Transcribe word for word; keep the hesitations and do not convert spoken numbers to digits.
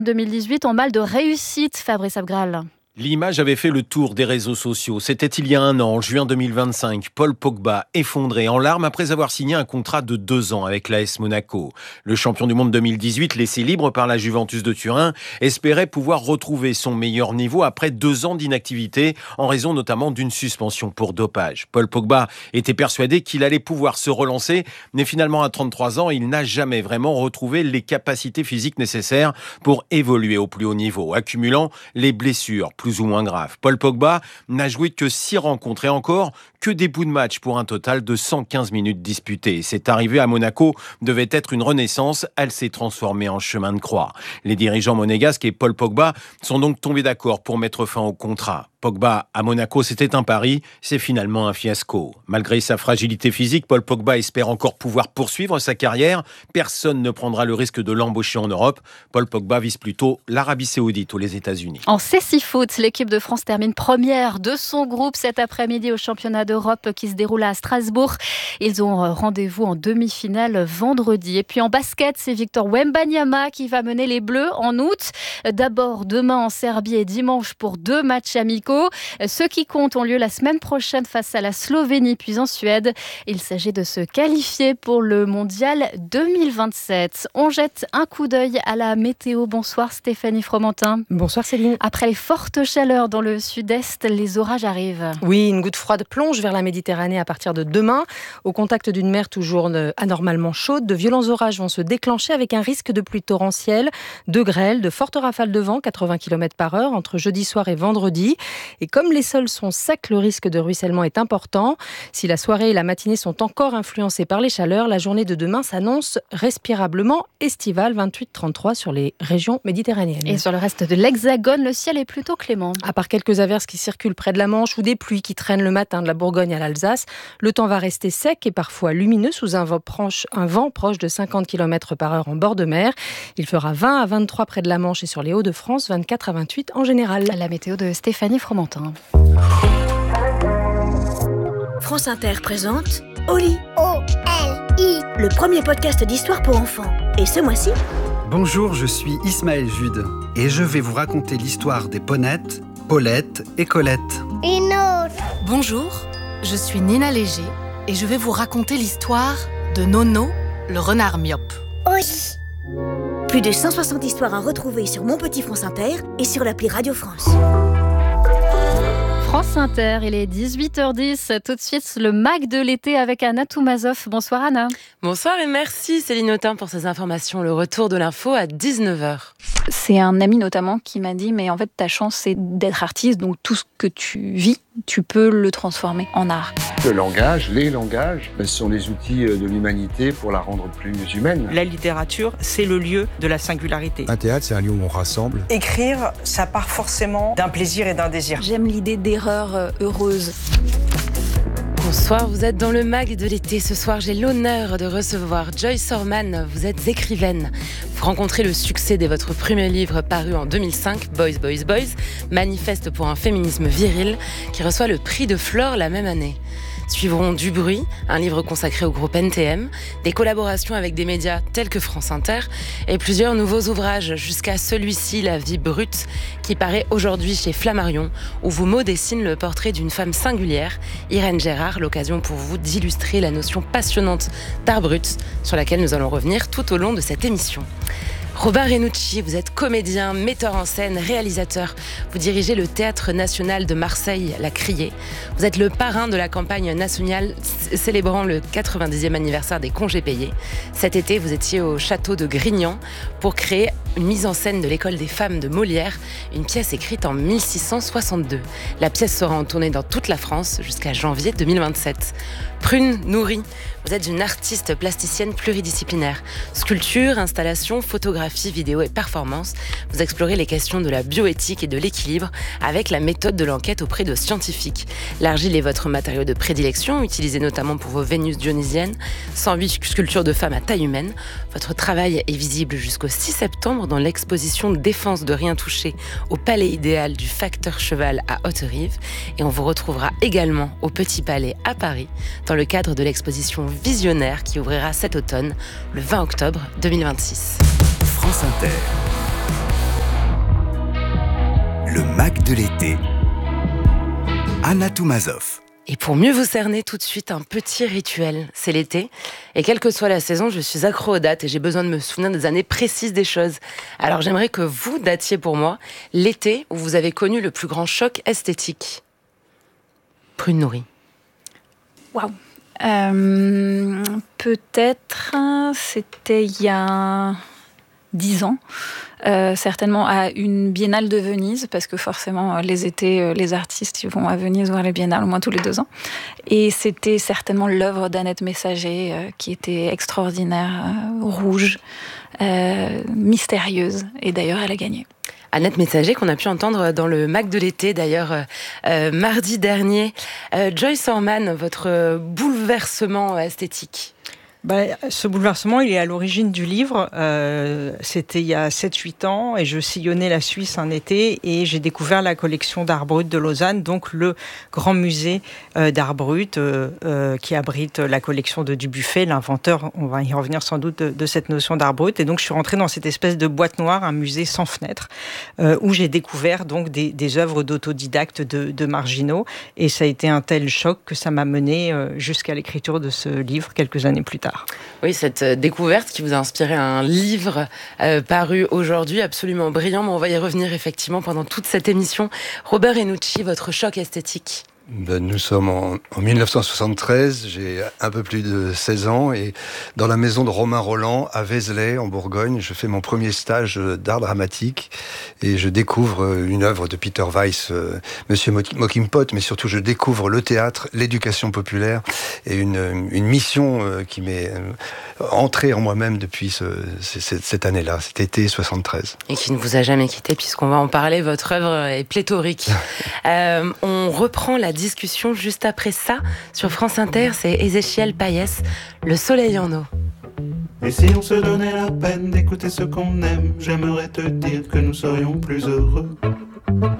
deux mille dix-huit en mal de réussite, Fabrice Abgral. L'image avait fait le tour des réseaux sociaux. C'était il y a un an, en juin deux mille vingt-cinq. Paul Pogba, effondré, en larmes après avoir signé un contrat de deux ans avec l'A S Monaco. Le champion du monde deux mille dix-huit, laissé libre par la Juventus de Turin, espérait pouvoir retrouver son meilleur niveau après deux ans d'inactivité, en raison notamment d'une suspension pour dopage. Paul Pogba était persuadé qu'il allait pouvoir se relancer, mais finalement à trente-trois ans, il n'a jamais vraiment retrouvé les capacités physiques nécessaires pour évoluer au plus haut niveau, accumulant les blessures plus ou moins grave. Paul Pogba n'a joué que six rencontres et encore que des bouts de match pour un total de cent quinze minutes disputées. Cette arrivée à Monaco devait être une renaissance. Elle s'est transformée en chemin de croix. Les dirigeants monégasques et Paul Pogba sont donc tombés d'accord pour mettre fin au contrat. Pogba à Monaco, c'était un pari, c'est finalement un fiasco. Malgré sa fragilité physique, Paul Pogba espère encore pouvoir poursuivre sa carrière. Personne ne prendra le risque de l'embaucher en Europe. Paul Pogba vise plutôt l'Arabie Saoudite ou les États-Unis. En cécifoot, l'équipe de France termine première de son groupe cet après-midi au championnat d'Europe qui se déroule à Strasbourg. Ils ont rendez-vous en demi-finale vendredi. Et puis en basket, c'est Victor Wembanyama qui va mener les Bleus en août. D'abord demain en Serbie et dimanche pour deux matchs amicaux. Ceux qui comptent ont lieu la semaine prochaine face à la Slovénie puis en Suède. Il s'agit de se qualifier pour le mondial deux mille vingt-sept. On jette un coup d'œil à la météo. Bonsoir Stéphanie Fromentin. Bonsoir Céline. Après les fortes chaleurs dans le sud-est, les orages arrivent. Oui, une goutte froide plonge vers la Méditerranée à partir de demain. Au contact d'une mer toujours anormalement chaude, de violents orages vont se déclencher avec un risque de pluie torrentielle, de grêle, de fortes rafales de vent, quatre-vingts kilomètres par heure, entre jeudi soir et vendredi. Et comme les sols sont secs, le risque de ruissellement est important. Si la soirée et la matinée sont encore influencées par les chaleurs, la journée de demain s'annonce respirablement estivale, vingt-huit à trente-trois sur les régions méditerranéennes. Et sur le reste de l'Hexagone, le ciel est plutôt clément. À part quelques averses qui circulent près de la Manche ou des pluies qui traînent le matin de la Bourgogne à l'Alsace, le temps va rester sec et parfois lumineux sous un vent proche, un vent proche de cinquante kilomètres par heure en bord de mer. Il fera vingt à vingt-trois près de la Manche et sur les Hauts-de-France, vingt-quatre à vingt-huit en général. La météo de Stéphanie Fromentin. France Inter présente Oli. O L I. Le premier podcast d'histoire pour enfants. Et ce mois-ci, bonjour, je suis Ismaël Jude et je vais vous raconter l'histoire des Ponettes, Paulette et Colette. Une autre. Bonjour, je suis Nina Léger et je vais vous raconter l'histoire de Nono, le renard myope. Oui. Plus de cent soixante histoires à retrouver sur Mon Petit France Inter et sur l'appli Radio France. France Inter, il est dix-huit heures dix. Tout de suite, le mag de l'été avec Anna Toumazov. Bonsoir Anna. Bonsoir et merci Céline Autain pour ces informations. Le retour de l'info à dix-neuf heures. C'est un ami notamment qui m'a dit, mais en fait ta chance c'est d'être artiste, donc tout ce que tu vis, tu peux le transformer en art. Le langage, les langages, ce sont les outils de l'humanité pour la rendre plus humaine. La littérature, c'est le lieu de la singularité. Un théâtre, c'est un lieu où on rassemble. Écrire, ça part forcément d'un plaisir et d'un désir. J'aime l'idée d'erreur heureuse. Bonsoir, vous êtes dans le mag de l'été. Ce soir, j'ai l'honneur de recevoir Joyce Orman. Vous êtes écrivaine. Vous rencontrez le succès de votre premier livre paru en deux mille cinq, Boys, Boys, Boys, manifeste pour un féminisme viril, qui reçoit le prix de Flore la même année. Suivront Du bruit, un livre consacré au groupe N T M, des collaborations avec des médias tels que France Inter et plusieurs nouveaux ouvrages jusqu'à celui-ci, La vie brute, qui paraît aujourd'hui chez Flammarion, où vos mots dessinent le portrait d'une femme singulière, Irène Gérard, l'occasion pour vous d'illustrer la notion passionnante d'art brut, sur laquelle nous allons revenir tout au long de cette émission. Robin Renucci, vous êtes comédien, metteur en scène, réalisateur. Vous dirigez le Théâtre National de Marseille, La Criée. Vous êtes le parrain de la campagne nationale célébrant le quatre-vingt-dixième anniversaire des congés payés. Cet été, vous étiez au château de Grignan pour créer une mise en scène de l'école des femmes de Molière, une pièce écrite en mille six cent soixante-deux. La pièce sera en tournée dans toute la France jusqu'à janvier deux mille vingt-sept. Prune Nourri, vous êtes une artiste plasticienne pluridisciplinaire. Sculpture, installation, photographie, vidéo et performance. Vous explorez les questions de la bioéthique et de l'équilibre avec la méthode de l'enquête auprès de scientifiques. L'argile est votre matériau de prédilection, utilisé notamment pour vos Vénus dionysiennes. cent huit sculptures de femmes à taille humaine. Votre travail est visible jusqu'au six septembre dans l'exposition Défense de rien toucher au Palais idéal du Facteur Cheval à Haute-Rive. Et on vous retrouvera également au Petit Palais à Paris dans le cadre de l'exposition Visionnaire qui ouvrira cet automne, le vingt octobre deux mille vingt-six. France Inter. Le Mac de l'été. Anna Toumazov. Et pour mieux vous cerner tout de suite, un petit rituel. C'est l'été, et quelle que soit la saison, je suis accro aux dates et j'ai besoin de me souvenir des années précises des choses. Alors j'aimerais que vous datiez pour moi l'été où vous avez connu le plus grand choc esthétique. Prune Nourri. Waouh. Euh, peut-être, c'était il y a dix ans. Euh, certainement à une biennale de Venise, parce que forcément les étés, les artistes ils vont à Venise voir les biennales au moins tous les deux ans. Et c'était certainement l'œuvre d'Annette Messager euh, qui était extraordinaire, euh, rouge, euh, mystérieuse. Et d'ailleurs, elle a gagné. Annette Messager, qu'on a pu entendre dans le Mac de l'été, d'ailleurs, euh, mardi dernier. Euh, Joyce Orman, votre bouleversement esthétique. Bah, ce bouleversement, il est à l'origine du livre. Euh, c'était il y a sept huit ans et je sillonnais la Suisse un été et j'ai découvert la collection d'art brut de Lausanne, donc le grand musée euh, d'art brut euh, euh, qui abrite la collection de Dubuffet, l'inventeur, on va y revenir sans doute, de, de cette notion d'art brut. Et donc je suis rentrée dans cette espèce de boîte noire, un musée sans fenêtre, euh, où j'ai découvert donc des, des œuvres d'autodidactes de, de marginaux. Et ça a été un tel choc que ça m'a menée euh, jusqu'à l'écriture de ce livre quelques années plus tard. Oui, cette découverte qui vous a inspiré un livre euh, paru aujourd'hui, absolument brillant, mais on va y revenir effectivement pendant toute cette émission. Robert Renucci, votre choc esthétique. Ben, nous sommes en, en dix-neuf cent soixante-treize, j'ai un peu plus de seize ans et dans la maison de Romain Roland à Vézelay en Bourgogne, je fais mon premier stage d'art dramatique et je découvre une œuvre de Peter Weiss, euh, Monsieur Mockinpot, mais surtout je découvre le théâtre, l'éducation populaire et une, une mission euh, qui m'est euh, entrée en moi-même depuis ce, cette, cette année-là, cet été soixante-treize. Et qui ne vous a jamais quitté puisqu'on va en parler, votre œuvre est pléthorique. euh, on reprend la discussion juste après ça sur France Inter, c'est Ézéchiel Payès, Le soleil en eau. Et si on se donnait la peine d'écouter ce qu'on aime, j'aimerais te dire que nous serions plus heureux.